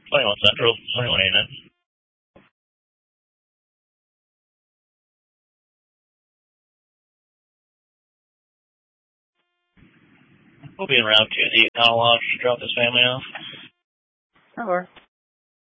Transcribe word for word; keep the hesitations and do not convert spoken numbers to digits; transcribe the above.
twenty-one Central, twenty-one eighty-nine. We'll be in round two. The Econo Lodge to drop this family off. That works.